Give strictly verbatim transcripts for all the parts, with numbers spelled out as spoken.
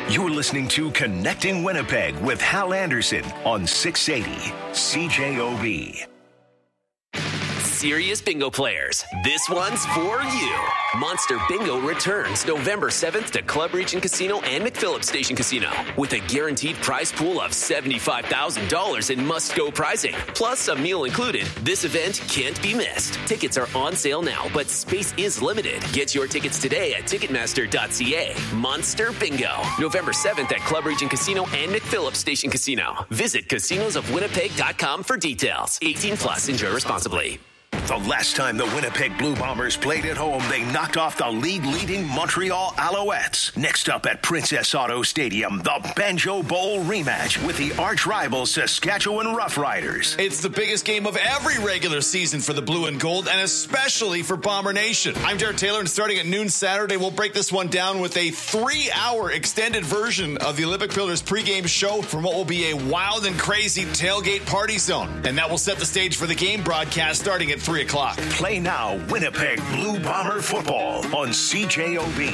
You're listening to Connecting Winnipeg with Hal Anderson on six eighty C J O B. Serious bingo players, this one's for you. Monster Bingo returns November seventh to Club Region Casino and McPhillips Station Casino with a guaranteed prize pool of seventy-five thousand dollars in must-go prizing, plus a meal included. This event can't be missed. Tickets are on sale now, but space is limited. Get your tickets today at ticketmaster dot c a. Monster Bingo, November seventh at Club Region Casino and McPhillips Station Casino. Visit casinos of winnipeg dot com for details. eighteen plus, enjoy responsibly. The last time the Winnipeg Blue Bombers played at home, they knocked off the league-leading Montreal Alouettes. Next up at Princess Auto Stadium, the Banjo Bowl rematch with the arch-rival Saskatchewan Roughriders. It's the biggest game of every regular season for the Blue and Gold, and especially for Bomber Nation. I'm Jared Taylor, and starting at noon Saturday, we'll break this one down with a three-hour extended version of the Olympic Pillars pregame show from what will be a wild and crazy tailgate party zone. And that will set the stage for the game broadcast starting at three o'clock. Play now Winnipeg Blue Bomber football on C J O B.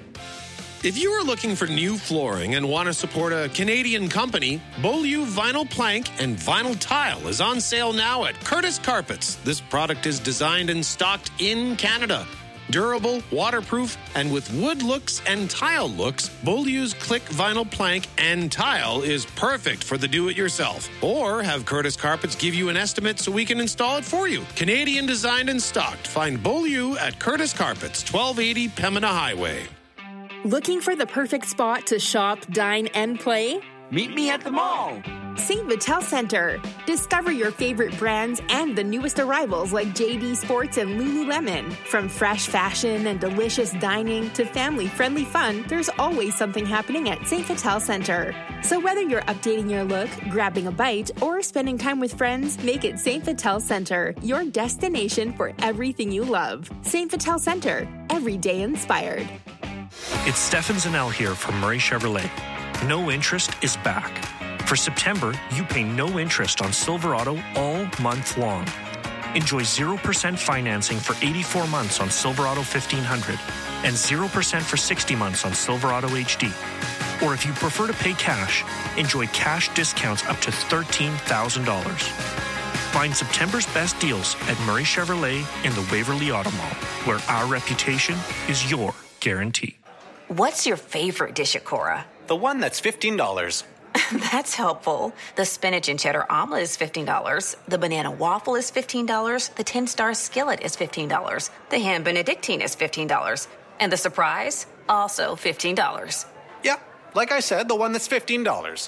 If you are looking for new flooring and want to support a Canadian company, Beaulieu Vinyl Plank and Vinyl Tile is on sale now at Curtis Carpets. This product is designed and stocked in Canada. Durable, waterproof, and with wood looks and tile looks, Beaulieu's Click Vinyl Plank and Tile is perfect for the do-it-yourself. Or have Curtis Carpets give you an estimate so we can install it for you. Canadian designed and stocked. Find Beaulieu at Curtis Carpets, twelve eighty Pembina Highway. Looking for the perfect spot to shop, dine, and play? Meet me at the mall. Saint Vital Center. Discover your favorite brands and the newest arrivals like J D Sports and Lululemon. From fresh fashion and delicious dining to family-friendly fun, there's always something happening at Saint Vital Center. So whether you're updating your look, grabbing a bite, or spending time with friends, make it Saint Vital Center, your destination for everything you love. Saint Vital Center, every day inspired. It's Stefan Zanel here from Murray Chevrolet. No Interest is back. For September, you pay no interest on Silverado all month long. Enjoy zero percent financing for eighty-four months on Silverado fifteen hundred and zero percent for sixty months on Silverado H D. Or if you prefer to pay cash, enjoy cash discounts up to thirteen thousand dollars. Find September's best deals at Murray Chevrolet in the Waverly Auto Mall, where our reputation is your guarantee. What's your favorite dish at Cora? The one that's fifteen dollars. That's helpful. The spinach and cheddar omelet is fifteen dollars. The banana waffle is fifteen dollars. The ten-star skillet is fifteen dollars. The ham benedictine is fifteen dollars. And the surprise, also fifteen dollars. Yeah, like I said, the one that's fifteen dollars.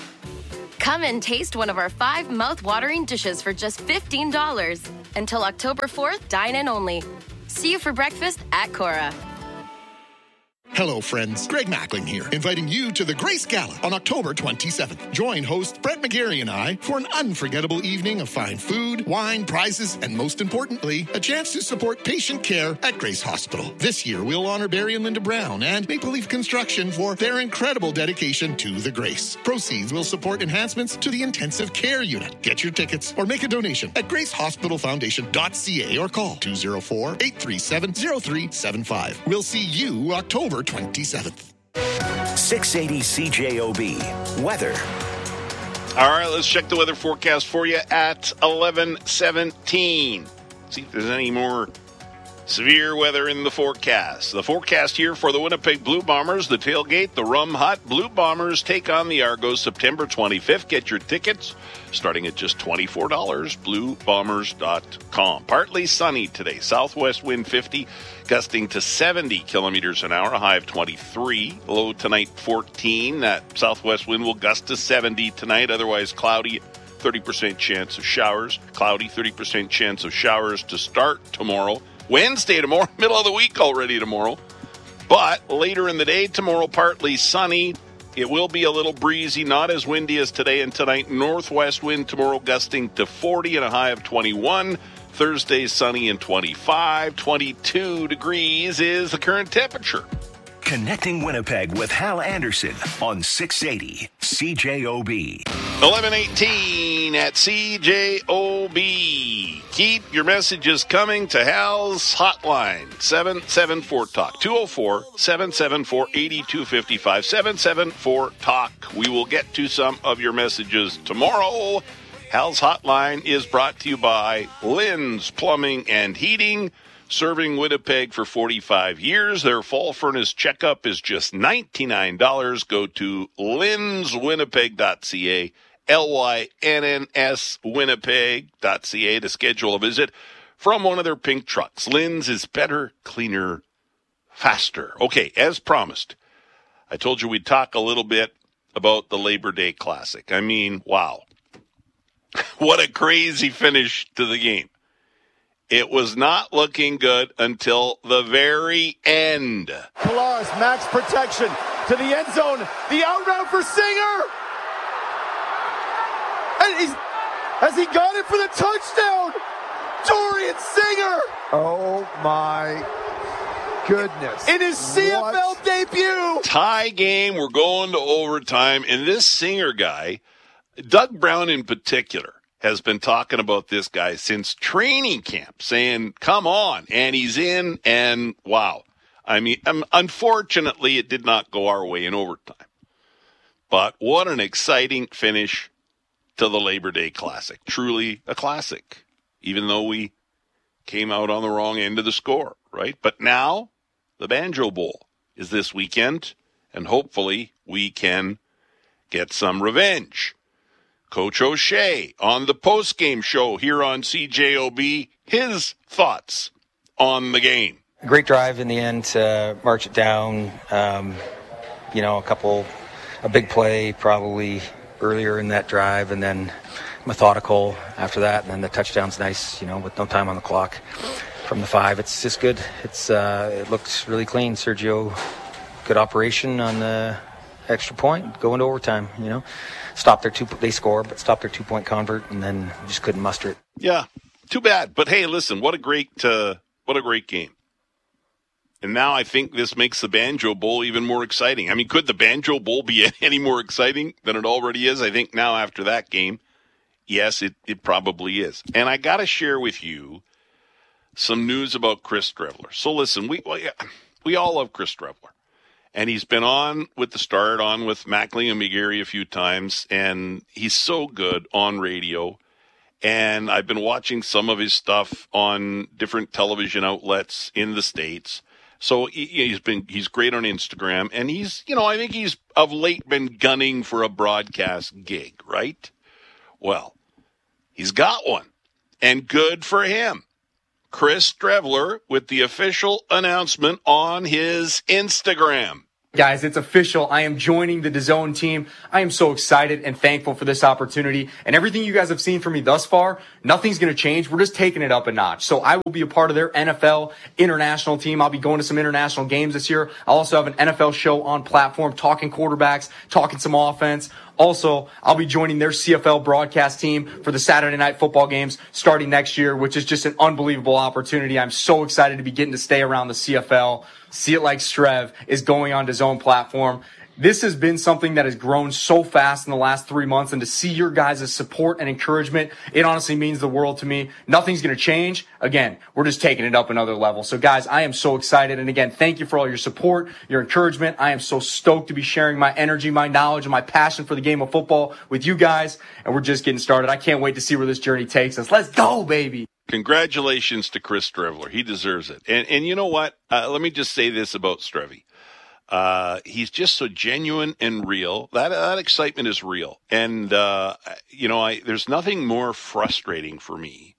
Come and taste one of our five mouth-watering dishes for just fifteen dollars. Until October fourth, dine in only. See you for breakfast at Cora. Hello, friends. Greg Mackling here, inviting you to the Grace Gala on October twenty-seventh. Join host Brett McGarry and I for an unforgettable evening of fine food, wine, prizes, and most importantly, a chance to support patient care at Grace Hospital. This year, we'll honor Barry and Linda Brown and Maple Leaf Construction for their incredible dedication to the Grace. Proceeds will support enhancements to the intensive care unit. Get your tickets or make a donation at grace hospital foundation dot c a or call two oh four, eight three seven, oh three seven five. We'll see you October twenty-seventh. six eighty C J O B. Weather. All right, let's check the weather forecast for you at eleven seventeen. See if there's any more severe weather in the forecast. The forecast here for the Winnipeg Blue Bombers, the tailgate, the Rum Hut. Blue Bombers take on the Argos September twenty-fifth. Get your tickets starting at just twenty-four dollars, blue bombers dot com. Partly sunny today. Southwest wind fifty, gusting to seventy kilometers an hour, a high of twenty-three. Low tonight fourteen. That southwest wind will gust to seventy tonight, otherwise cloudy. thirty percent chance of showers. Cloudy, thirty percent chance of showers to start tomorrow. Wednesday tomorrow, middle of the week already tomorrow. But later in the day tomorrow, partly sunny. It will be a little breezy, not as windy as today and tonight. Northwest wind tomorrow gusting to forty and a high of twenty-one. Thursday sunny and twenty-five. twenty-two degrees is the current temperature. Connecting Winnipeg with Hal Anderson on six eighty C J O B. eleven eighteen at C J O B. Keep your messages coming to Hal's hotline, seven seven four talk, two oh four, seven seven four, eight two five five, seven seven four talk. We will get to some of your messages tomorrow. Hal's hotline is brought to you by Lynn's Plumbing and Heating, serving Winnipeg for forty-five years. Their fall furnace checkup is just ninety-nine dollars. Go to lyns winnipeg dot c a. L Y N N S Winnipeg dot C A to schedule a visit from one of their pink trucks. Lynn's is better, cleaner, faster. Okay, as promised, I told you we'd talk a little bit about the Labor Day Classic. I mean, wow. What a crazy finish to the game. It was not looking good until the very end. Pilaris, max protection to the end zone. The out route for Singer. And he's, has he got it for the touchdown? Dorian Singer! Oh, my goodness. In his C F L what? debut! Tie game, we're going to overtime, and this Singer guy, Doug Brown in particular, has been talking about this guy since training camp, saying, come on, and he's in, and wow. I mean, um, unfortunately, it did not go our way in overtime. But what an exciting finish to the Labor Day Classic. Truly a classic, even though we came out on the wrong end of the score, right? But now the Banjo Bowl is this weekend, and hopefully we can get some revenge. Coach O'Shea on the post-game show here on C J O B, his thoughts on the game. Great drive in the end to march it down. Um, you know, a couple, a big play probably earlier in that drive, and then methodical after that, and then the touchdown's nice, you know, with no time on the clock from the five. It's just good. It's uh, it looks really clean. Sergio, good operation on the extra point, going to overtime, you know. Stopped their two, they score, but stopped their two-point convert, and then just couldn't muster it. Yeah, too bad. But hey, listen, what a great, uh, what a great game. And now I think this makes the Banjo Bowl even more exciting. I mean, could the Banjo Bowl be any more exciting than it already is? I think now after that game, yes, it, it probably is. And I got to share with you some news about Chris Streveler. So listen, we we all love Chris Streveler. And he's been on with the start, on with Mackling and McGarry a few times, and he's so good on radio. And I've been watching some of his stuff on different television outlets in the States. So he's been, he's great on Instagram, and he's, you know, I think he's of late been gunning for a broadcast gig, right? Well, he's got one, and good for him. Chris Streveler with the official announcement on his Instagram. Guys, it's official. I am joining the DAZN team. I am so excited and thankful for this opportunity. And everything you guys have seen from me thus far, nothing's going to change. We're just taking it up a notch. So I will be a part of their N F L international team. I'll be going to some international games this year. I'll also have an N F L show on platform, talking quarterbacks, talking some offense. Also, I'll be joining their C F L broadcast team for the Saturday night football games starting next year, which is just an unbelievable opportunity. I'm so excited to be getting to stay around the C F L. See It Like Strev is going on DAZN platform. This has been something that has grown so fast in the last three months, and to see your guys' support and encouragement, it honestly means the world to me. Nothing's going to change. Again, we're just taking it up another level. So, guys, I am so excited. And, again, thank you for all your support, your encouragement. I am so stoked to be sharing my energy, my knowledge, and my passion for the game of football with you guys. And we're just getting started. I can't wait to see where this journey takes us. Let's go, baby. Congratulations to Chris Streveler. He deserves it. And and you know what? Uh, let me just say this about Strevy. Uh, he's just so genuine and real. That that excitement is real. And, uh, you know, I, there's nothing more frustrating for me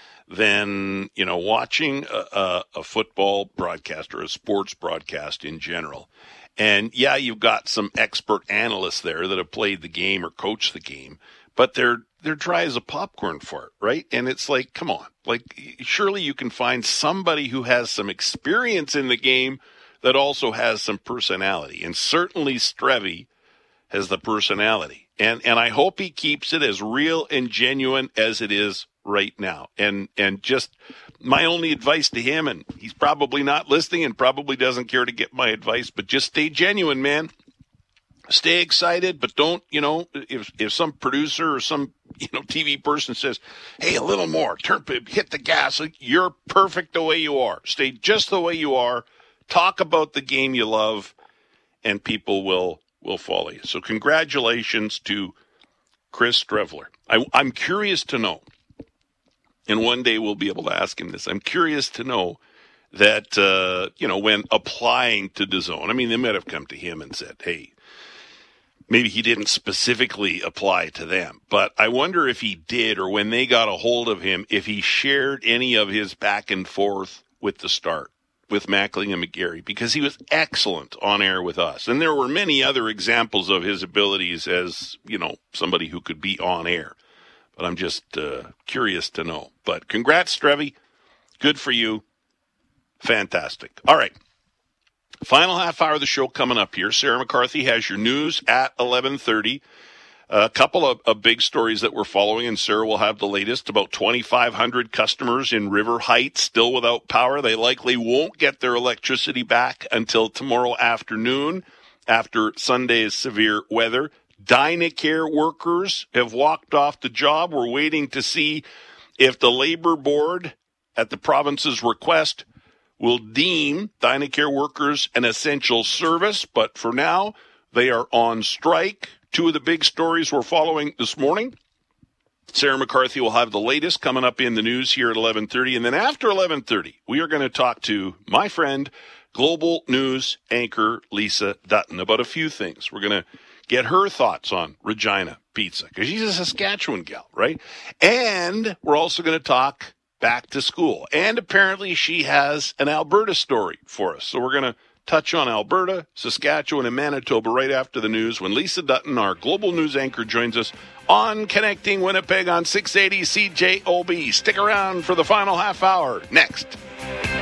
than, you know, watching a, a, a football broadcast or a sports broadcast in general. And, yeah, you've got some expert analysts there that have played the game or coached the game, but they're they're dry as a popcorn fart, right? And it's like, come on. Like, surely you can find somebody who has some experience in the game that also has some personality. And certainly Strevy has the personality. And and I hope he keeps it as real and genuine as it is right now. And and just my only advice to him, and he's probably not listening and probably doesn't care to get my advice, but just stay genuine, man. Stay excited, but don't, you know, if if some producer or some you know, T V person says, hey, a little more, turn, hit the gas. You're perfect the way you are. Stay just the way you are. Talk about the game you love, and people will will follow you. So congratulations to Chris Streveler. I, I'm curious to know, and one day we'll be able to ask him this. I'm curious to know that, uh, you know, when applying to DAZN, I mean, they might have come to him and said, hey, maybe he didn't specifically apply to them, but I wonder if he did, or when they got a hold of him, if he shared any of his back and forth with the Start, with Mackling and McGarry, because he was excellent on air with us. And there were many other examples of his abilities as, you know, somebody who could be on air. But I'm just uh, curious to know. But congrats, Strevy. Good for you. Fantastic. All right. Final half hour of the show coming up here. Sarah McCarthy has your news at eleven thirty. A couple of, of big stories that we're following, and Sarah will have the latest. About twenty-five hundred customers in River Heights still without power. They likely won't get their electricity back until tomorrow afternoon after Sunday's severe weather. Dynacare workers have walked off the job. We're waiting to see if the labor board, at the province's request, will deem Dynacare workers an essential service. But for now, they are on strike. Two of the big stories we're following this morning. Sarah McCarthy will have the latest coming up in the news here at eleven thirty. And then after eleven thirty, we are going to talk to my friend, Global News anchor Lisa Dutton, about a few things. We're going to get her thoughts on Regina Pizza, because she's a Saskatchewan gal, right? And we're also going to talk back to school. And apparently she has an Alberta story for us. So we're going to touch on Alberta, Saskatchewan, and Manitoba right after the news when Lisa Dutton, our Global News anchor, joins us on Connecting Winnipeg on six eighty C J O B. Stick around for the final half hour. Next.